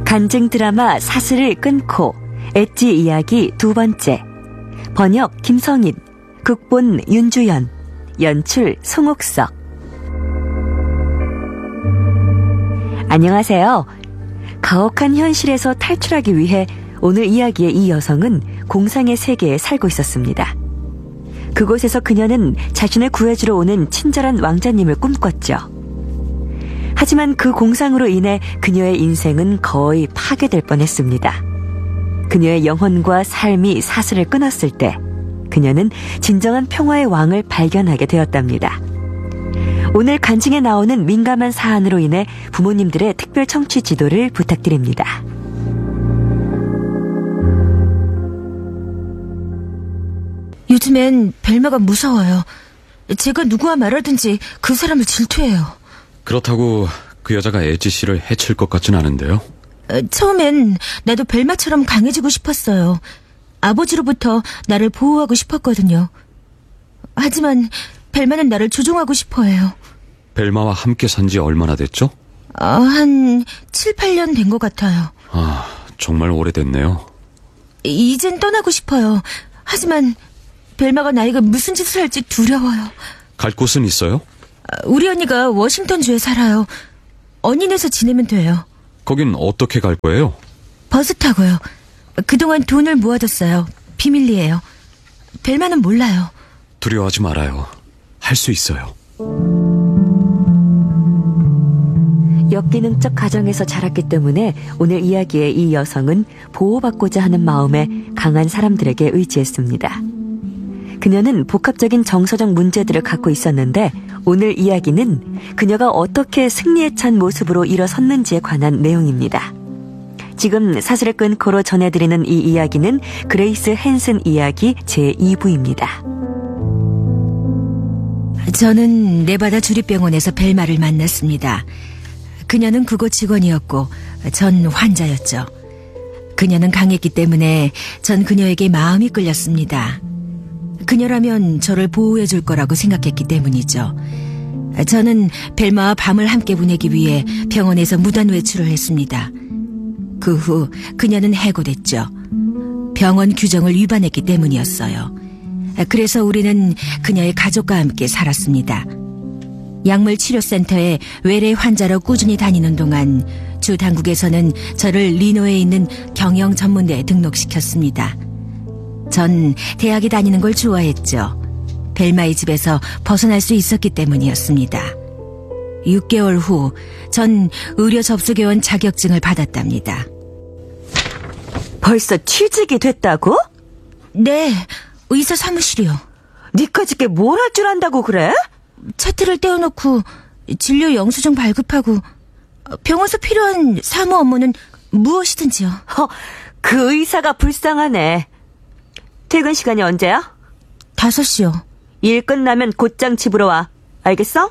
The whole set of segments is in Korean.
간증 드라마 사슬을 끊고 엣지 이야기 2번째. 번역 김성인, 극본 윤주연, 연출 송옥석. 안녕하세요. 가혹한 현실에서 탈출하기 위해 오늘 이야기의 이 여성은 공상의 세계에 살고 있었습니다. 그곳에서 그녀는 자신을 구해주러 오는 친절한 왕자님을 꿈꿨죠. 하지만 그 공상으로 인해 그녀의 인생은 거의 파괴될 뻔했습니다. 그녀의 영혼과 삶이 사슬을 끊었을 때 그녀는 진정한 평화의 왕을 발견하게 되었답니다. 오늘 간증에 나오는 민감한 사안으로 인해 부모님들의 특별 청취 지도를 부탁드립니다. 요즘엔 벨마가 무서워요. 제가 누구와 말하든지 그 사람을 질투해요. 그렇다고 그 여자가 엣지 씨를 해칠 것 같진 않은데요. 처음엔 나도 벨마처럼 강해지고 싶었어요. 아버지로부터 나를 보호하고 싶었거든요. 하지만 벨마는 나를 조종하고 싶어해요. 벨마와 함께 산 지 얼마나 됐죠? 한 7, 8년 된 것 같아요. 정말 오래됐네요. 이젠 떠나고 싶어요. 하지만 벨마가 나에게 무슨 짓을 할지 두려워요. 갈 곳은 있어요? 우리 언니가 워싱턴주에 살아요. 언니네에서 지내면 돼요. 거긴 어떻게 갈 거예요? 버스 타고요. 그동안 돈을 모아뒀어요. 비밀리에요. 벨마는 몰라요. 두려워하지 말아요. 할 수 있어요. 역기능적 가정에서 자랐기 때문에 오늘 이야기의 이 여성은 보호받고자 하는 마음에 강한 사람들에게 의지했습니다. 그녀는 복합적인 정서적 문제들을 갖고 있었는데 오늘 이야기는 그녀가 어떻게 승리에 찬 모습으로 일어섰는지에 관한 내용입니다. 지금 사슬을 끊고로 전해드리는 이 이야기는 그레이스 헨슨 이야기 제2부입니다. 저는 네바다 주립병원에서 벨마를 만났습니다. 그녀는 그곳 직원이었고 전 환자였죠. 그녀는 강했기 때문에 전 그녀에게 마음이 끌렸습니다. 그녀라면 저를 보호해 줄 거라고 생각했기 때문이죠. 저는 벨마와 밤을 함께 보내기 위해 병원에서 무단 외출을 했습니다. 그 후 그녀는 해고됐죠. 병원 규정을 위반했기 때문이었어요. 그래서 우리는 그녀의 가족과 함께 살았습니다. 약물치료센터에 외래 환자로 꾸준히 다니는 동안 주 당국에서는 저를 리노에 있는 경영 전문대에 등록시켰습니다. 전 대학에 다니는 걸 좋아했죠. 벨마의 집에서 벗어날 수 있었기 때문이었습니다. 6개월 후 전 의료 접수교원 자격증을 받았답니다. 벌써 취직이 됐다고? 네, 의사 사무실이요. 니까짓 게 뭘 할 줄 안다고 그래? 차트를 떼어놓고 진료 영수증 발급하고 병원에서 필요한 사무 업무는 무엇이든지요. 그 의사가 불쌍하네. 퇴근 시간이 언제야? 5시요. 일 끝나면 곧장 집으로 와. 알겠어?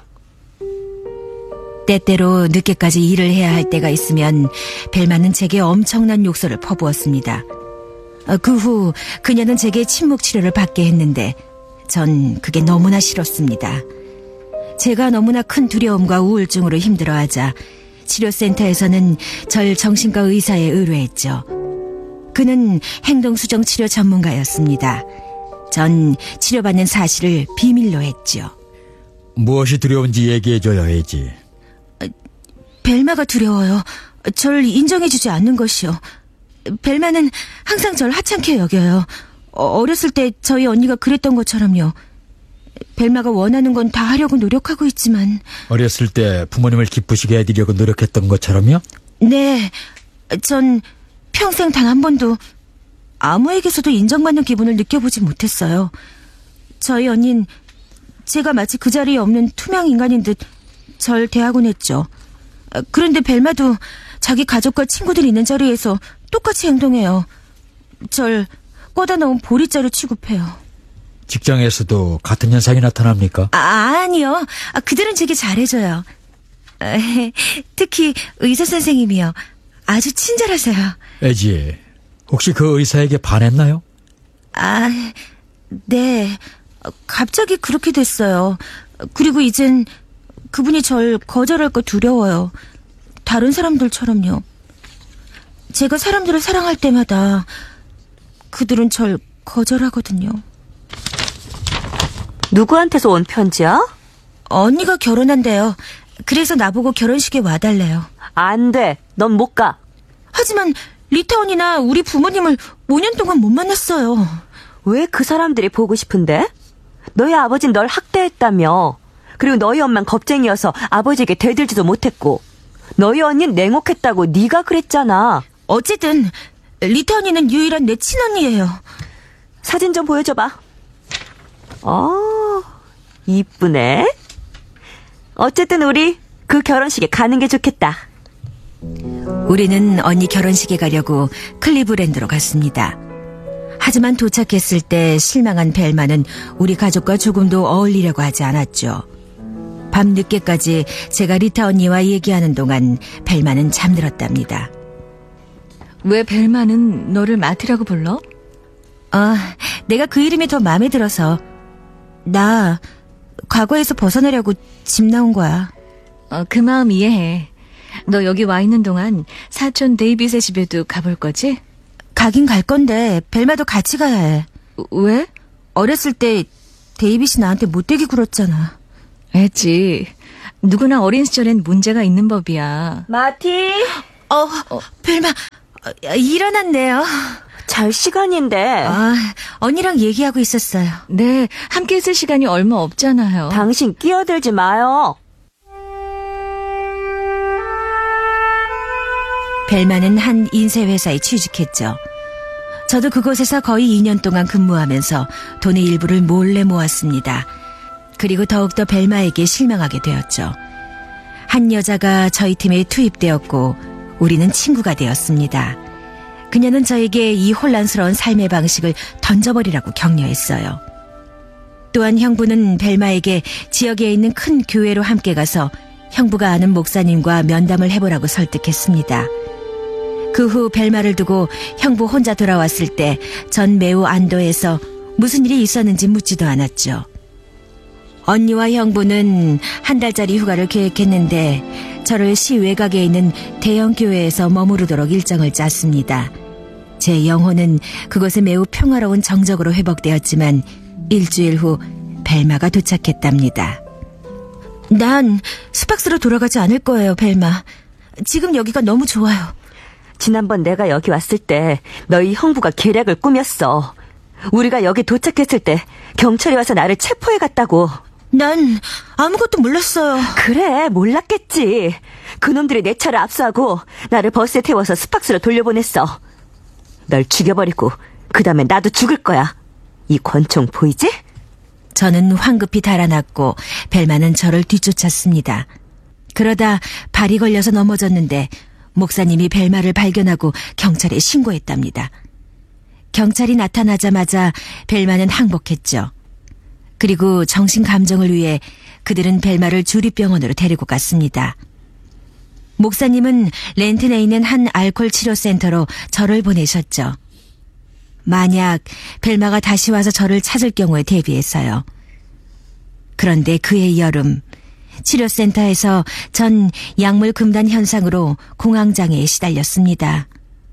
때때로 늦게까지 일을 해야 할 때가 있으면 벨마는 제게 엄청난 욕설을 퍼부었습니다. 그 후 그녀는 제게 침묵 치료를 받게 했는데 전 그게 너무나 싫었습니다. 제가 너무나 큰 두려움과 우울증으로 힘들어하자 치료센터에서는 절 정신과 의사에 의뢰했죠. 그는 행동수정치료 전문가였습니다. 전 치료받는 사실을 비밀로 했죠. 무엇이 두려운지 얘기해줘야 해지. 벨마가 두려워요. 절 인정해주지 않는 것이요. 벨마는 항상 절 하찮게 여겨요. 어렸을 때 저희 언니가 그랬던 것처럼요. 벨마가 원하는 건 다 하려고 노력하고 있지만. 어렸을 때 부모님을 기쁘시게 해드리려고 노력했던 것처럼요? 네, 전 평생 단 한 번도 아무에게서도 인정받는 기분을 느껴보지 못했어요. 저희 언니는 제가 마치 그 자리에 없는 투명 인간인 듯 절 대하곤 했죠. 그런데 벨마도 자기 가족과 친구들 있는 자리에서 똑같이 행동해요. 절 꽂아 넣은 보리자루 취급해요. 직장에서도 같은 현상이 나타납니까? 아니요. 그들은 제게 잘해줘요. 특히 의사 선생님이요. 아주 친절하세요. 애지, 혹시 그 의사에게 반했나요? 네. 갑자기 그렇게 됐어요. 그리고 이젠 그분이 절 거절할 거 두려워요. 다른 사람들처럼요. 제가 사람들을 사랑할 때마다 그들은 절 거절하거든요. 누구한테서 온 편지야? 언니가 결혼한대요. 그래서 나보고 결혼식에 와달래요. 안 돼. 넌 못 가. 하지만 리타 언니나 우리 부모님을 5년 동안 못 만났어요. 왜 그 사람들이 보고 싶은데? 너희 아버진 널 학대했다며. 그리고 너희 엄만 겁쟁이여서 아버지에게 대들지도 못했고. 너희 언니는 냉혹했다고 네가 그랬잖아. 어쨌든 리타 언니는 유일한 내 친언니예요. 사진 좀 보여줘봐. 이쁘네. 어쨌든 우리 그 결혼식에 가는 게 좋겠다. 우리는 언니 결혼식에 가려고 클리브랜드로 갔습니다. 하지만 도착했을 때 실망한 벨마는 우리 가족과 조금도 어울리려고 하지 않았죠. 밤늦게까지 제가 리타 언니와 얘기하는 동안 벨마는 잠들었답니다. 왜 벨마는 너를 마티라고 불러? 내가 그 이름이 더 마음에 들어서. 나 과거에서 벗어나려고 집 나온 거야. 그 마음 이해해. 너 여기 와 있는 동안 사촌 데이빗의 집에도 가볼 거지? 가긴 갈 건데 벨마도 같이 가야 해. 왜? 어렸을 때 데이빗이 나한테 못되게 굴었잖아. 했지. 누구나 어린 시절엔 문제가 있는 법이야. 마티. 벨마 일어났네요. 잘 시간인데. 언니랑 얘기하고 있었어요. 네, 함께 있을 시간이 얼마 없잖아요. 당신 끼어들지 마요. 벨마는 한 인쇄회사에 취직했죠. 저도 그곳에서 거의 2년 동안 근무하면서 돈의 일부를 몰래 모았습니다. 그리고 더욱더 벨마에게 실망하게 되었죠. 한 여자가 저희 팀에 투입되었고 우리는 친구가 되었습니다. 그녀는 저에게 이 혼란스러운 삶의 방식을 던져버리라고 격려했어요. 또한 형부는 벨마에게 지역에 있는 큰 교회로 함께 가서 형부가 아는 목사님과 면담을 해보라고 설득했습니다. 그 후 벨마를 두고 형부 혼자 돌아왔을 때 전 매우 안도해서 무슨 일이 있었는지 묻지도 않았죠. 언니와 형부는 한 달짜리 휴가를 계획했는데 저를 시 외곽에 있는 대형 교회에서 머무르도록 일정을 짰습니다. 제 영혼은 그곳에 매우 평화로운 정적으로 회복되었지만 일주일 후 벨마가 도착했답니다. 난 스팍스로 돌아가지 않을 거예요, 벨마. 지금 여기가 너무 좋아요. 지난번 내가 여기 왔을 때 너희 형부가 계략을 꾸몄어. 우리가 여기 도착했을 때 경찰이 와서 나를 체포해 갔다고. 난 아무것도 몰랐어요. 그래, 몰랐겠지. 그놈들이 내 차를 압수하고 나를 버스에 태워서 스팍스로 돌려보냈어. 널 죽여버리고 그 다음에 나도 죽을 거야. 이 권총 보이지? 저는 황급히 달아났고 벨마는 저를 뒤쫓았습니다. 그러다 발이 걸려서 넘어졌는데 목사님이 벨마를 발견하고 경찰에 신고했답니다. 경찰이 나타나자마자 벨마는 항복했죠. 그리고 정신감정을 위해 그들은 벨마를 주립병원으로 데리고 갔습니다. 목사님은 렌튼에 있는 한 알코올 치료센터로 저를 보내셨죠. 만약 벨마가 다시 와서 저를 찾을 경우에 대비해서요. 그런데 그해 여름 치료센터에서 전 약물 금단 현상으로 공황장애에 시달렸습니다.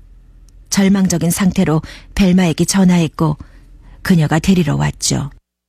절망적인 상태로 벨마에게 전화했고 그녀가 데리러 왔죠.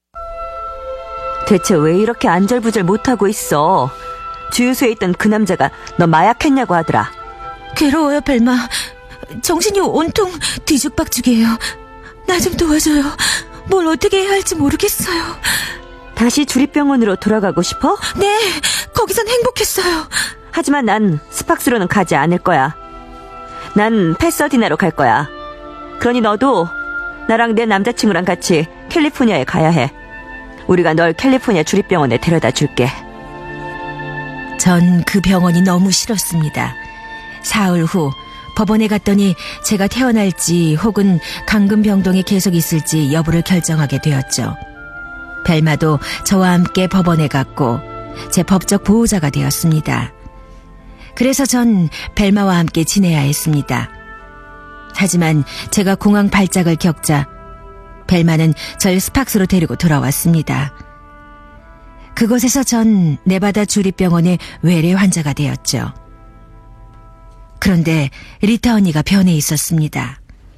대체 왜 이렇게 안절부절 못하고 있어? 주유소에 있던 그 남자가 너 마약했냐고 하더라. 괴로워요, 벨마. 정신이 온통 뒤죽박죽이에요. 나 좀 도와줘요. 뭘 어떻게 해야 할지 모르겠어요. 다시 주립병원으로 돌아가고 싶어? 네, 거기선 행복했어요. 하지만 난 스팍스로는 가지 않을 거야. 난 패서디나로 갈 거야. 그러니 너도 나랑 내 남자친구랑 같이 캘리포니아에 가야 해. 우리가 널 캘리포니아 주립병원에 데려다 줄게. 전 그 병원이 너무 싫었습니다. 사흘 후 법원에 갔더니 제가 퇴원할지 혹은 강금병동에 계속 있을지 여부를 결정하게 되었죠. 벨마도 저와 함께 법원에 갔고 제 법적 보호자가 되었습니다. 그래서 전 벨마와 함께 지내야 했습니다. 하지만 제가 공황 발작을 겪자 벨마는 절 스팍스로 데리고 돌아왔습니다. 그곳에서 전 네바다 주립병원의 외래 환자가 되었죠. 그런데 리타 언니가 변해 있었습니다.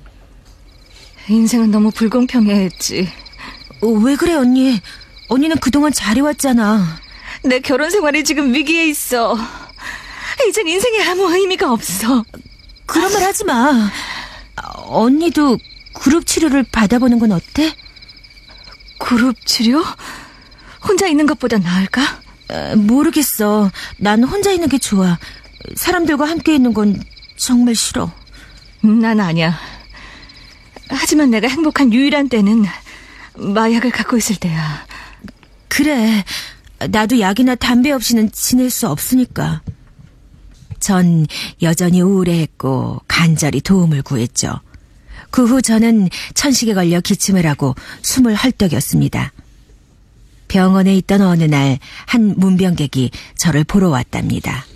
인생은 너무 불공평해, 왜 그래, 언니? 언니는 그동안 잘해왔잖아. 내 결혼 생활이 지금 위기에 있어. 이젠 인생에 아무 의미가 없어. 그런 말 하지 마. 언니도 그룹 치료를 받아보는 건 어때? 그룹 치료? 혼자 있는 것보다 나을까? 모르겠어. 난 혼자 있는 게 좋아. 사람들과 함께 있는 건 정말 싫어. 난 아니야. 하지만 내가 행복한 유일한 때는 마약을 갖고 있을 때야. 그래. 나도 약이나 담배 없이는 지낼 수 없으니까. 전 여전히 우울해했고 간절히 도움을 구했죠. 그 후 저는 천식에 걸려 기침을 하고 숨을 헐떡였습니다. 병원에 있던 어느 날 한 문병객이 저를 보러 왔답니다.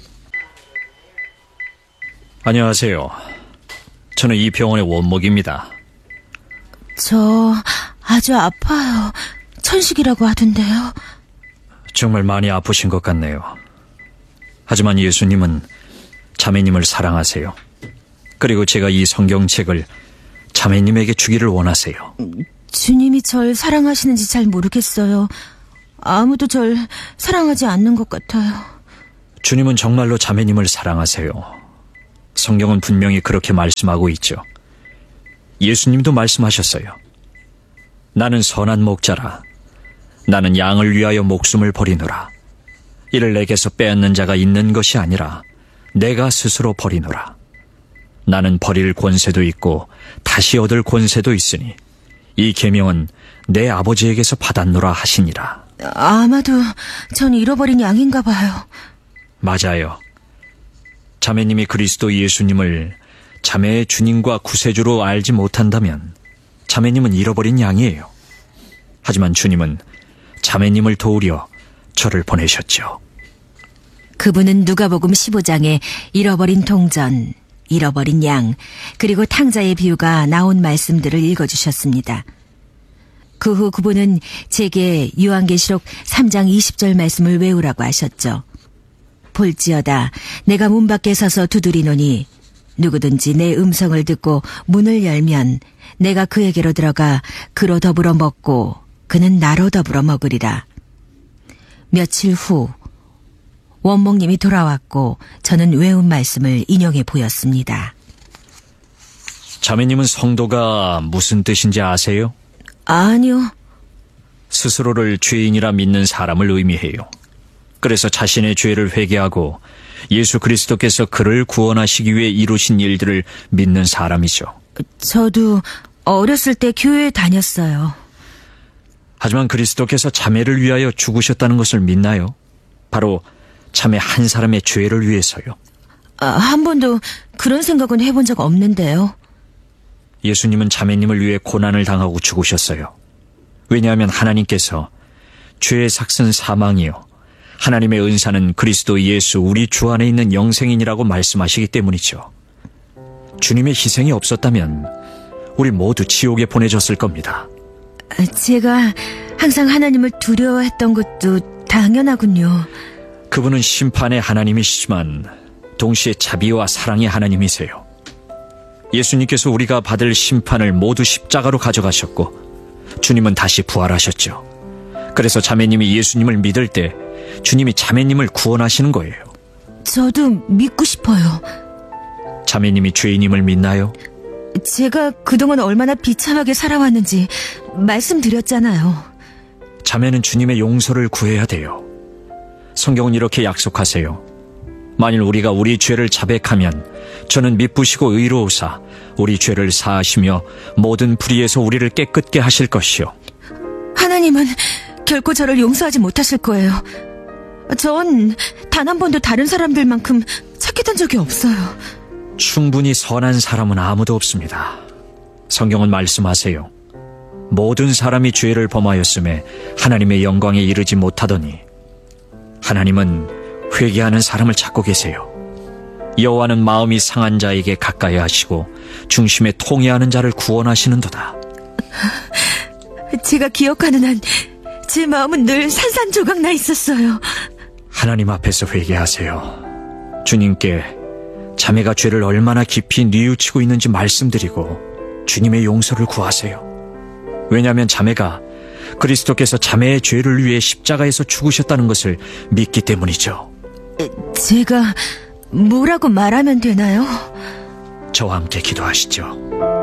안녕하세요. 저는 이 병원의 원목입니다. 저 아주 아파요. 천식이라고 하던데요. 정말 많이 아프신 것 같네요. 하지만 예수님은 자매님을 사랑하세요. 그리고 제가 이 성경책을 자매님에게 주기를 원하세요. 주님이 절 사랑하시는지 잘 모르겠어요. 아무도 절 사랑하지 않는 것 같아요. 주님은 정말로 자매님을 사랑하세요. 성경은 분명히 그렇게 말씀하고 있죠. 예수님도 말씀하셨어요. 나는 선한 목자라. 나는 양을 위하여 목숨을 버리노라. 이를 내게서 빼앗는 자가 있는 것이 아니라 내가 스스로 버리노라. 나는 버릴 권세도 있고 다시 얻을 권세도 있으니 이 계명은 내 아버지에게서 받았노라 하시니라. 아마도 전 잃어버린 양인가 봐요. 맞아요. 자매님이 그리스도 예수님을 자매의 주님과 구세주로 알지 못한다면 자매님은 잃어버린 양이에요. 하지만 주님은 자매님을 도우려 저를 보내셨죠. 그분은 누가복음 15장에 잃어버린 동전, 잃어버린 양, 그리고 탕자의 비유가 나온 말씀들을 읽어주셨습니다. 그 후 그분은 제게 요한계시록 3장 20절 말씀을 외우라고 하셨죠. 볼지어다 내가 문 밖에 서서 두드리노니 누구든지 내 음성을 듣고 문을 열면 내가 그에게로 들어가 그로 더불어 먹고 그는 나로 더불어 먹으리라. 며칠 후 원목님이 돌아왔고 저는 외운 말씀을 인용해 보였습니다. 자매님은 성도가 무슨 뜻인지 아세요? 아니요. 스스로를 죄인이라 믿는 사람을 의미해요. 그래서 자신의 죄를 회개하고 예수 그리스도께서 그를 구원하시기 위해 이루신 일들을 믿는 사람이죠. 저도 어렸을 때 교회에 다녔어요. 하지만 그리스도께서 자매를 위하여 죽으셨다는 것을 믿나요? 바로 자매 한 사람의 죄를 위해서요. 한 번도 그런 생각은 해본 적 없는데요. 예수님은 자매님을 위해 고난을 당하고 죽으셨어요. 왜냐하면 하나님께서 죄의 삭은 사망이요 하나님의 은사는 그리스도 예수 우리 주 안에 있는 영생이니라고 말씀하시기 때문이죠. 주님의 희생이 없었다면 우리 모두 지옥에 보내졌을 겁니다. 제가 항상 하나님을 두려워했던 것도 당연하군요. 그분은 심판의 하나님이시지만 동시에 자비와 사랑의 하나님이세요. 예수님께서 우리가 받을 심판을 모두 십자가로 가져가셨고 주님은 다시 부활하셨죠. 그래서 자매님이 예수님을 믿을 때 주님이 자매님을 구원하시는 거예요. 저도 믿고 싶어요. 자매님이 죄인임을 믿나요? 제가 그동안 얼마나 비참하게 살아왔는지 말씀드렸잖아요. 자매는 주님의 용서를 구해야 돼요. 성경은 이렇게 약속하세요. 만일 우리가 우리 죄를 자백하면 저는 미쁘시고 의로우사 우리 죄를 사하시며 모든 불의에서 우리를 깨끗게 하실 것이요. 하나님은 결코 저를 용서하지 못하실 거예요. 전 단 한 번도 다른 사람들만큼 착했던 적이 없어요. 충분히 선한 사람은 아무도 없습니다. 성경은 말씀하세요. 모든 사람이 죄를 범하였음에 하나님의 영광에 이르지 못하더니 하나님은 회개하는 사람을 찾고 계세요. 여호와는 마음이 상한 자에게 가까이 하시고 중심에 통회하는 자를 구원하시는도다. 제가 기억하는 한 제 마음은 늘 산산조각 나 있었어요. 하나님 앞에서 회개하세요. 주님께 자매가 죄를 얼마나 깊이 뉘우치고 있는지 말씀드리고 주님의 용서를 구하세요. 왜냐하면 자매가 그리스도께서 자매의 죄를 위해 십자가에서 죽으셨다는 것을 믿기 때문이죠. 제가 뭐라고 말하면 되나요? 저와 함께 기도하시죠.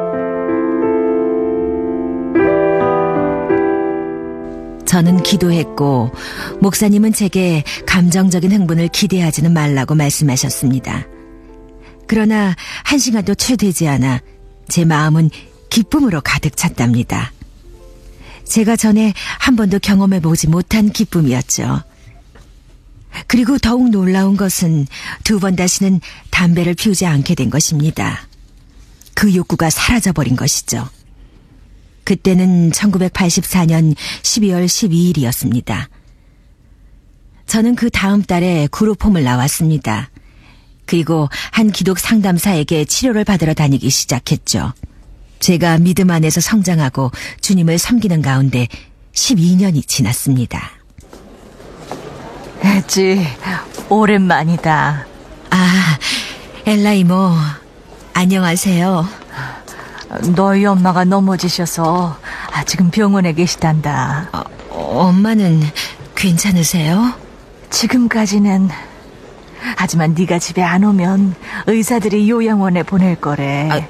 저는 기도했고 목사님은 제게 감정적인 흥분을 기대하지는 말라고 말씀하셨습니다. 그러나 1시간도 채 되지 않아 제 마음은 기쁨으로 가득 찼답니다. 제가 전에 한 번도 경험해보지 못한 기쁨이었죠. 그리고 더욱 놀라운 것은 2번 다시는 담배를 피우지 않게 된 것입니다. 그 욕구가 사라져버린 것이죠. 그때는 1984년 12월 12일이었습니다. 저는 그 다음 달에 그룹홈을 나왔습니다. 그리고 한 기독 상담사에게 치료를 받으러 다니기 시작했죠. 제가 믿음 안에서 성장하고 주님을 섬기는 가운데 12년이 지났습니다. 엣지, 오랜만이다. 아, 엘라 이모, 안녕하세요. 너희 엄마가 넘어지셔서 지금 병원에 계시단다. 엄마는 괜찮으세요? 지금까지는. 하지만 네가 집에 안 오면 의사들이 요양원에 보낼 거래.